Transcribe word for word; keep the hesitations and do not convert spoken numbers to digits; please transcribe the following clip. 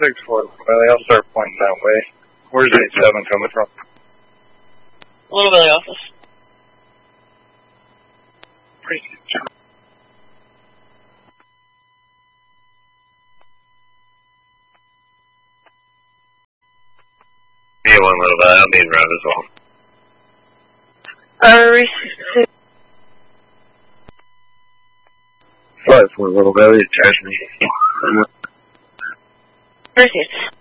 six four, Valley. I'll start pointing that way. Where's eight seven coming from? Little Valley office. B one Little Valley, I'll need round as well. Uh, receive. Five four Little Valley, charge me. Received.